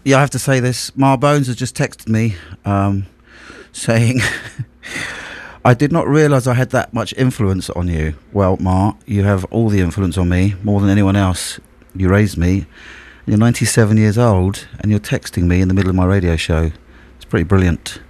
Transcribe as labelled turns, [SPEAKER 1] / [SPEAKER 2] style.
[SPEAKER 1] Yeah, I have to say this. Mar Bones has just texted me saying, I did not realise I had that much influence on you. Well, Mar, you have all the influence on me, more than anyone else. You raised me. You're 97 years old, and you're texting me in the middle of my radio show. It's pretty brilliant.